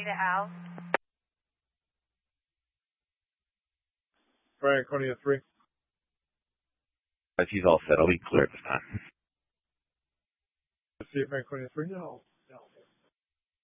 to Al. Franconia 3. He's all set. I'll be clear at this time. See Franconia 3 now.